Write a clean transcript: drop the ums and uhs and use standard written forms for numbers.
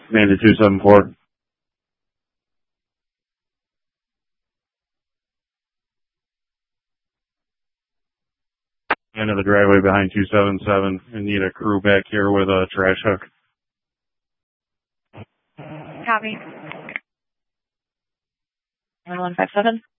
Amanda 274. End of the driveway behind 277 and need a crew back here with a trash hook. Copy. 1157.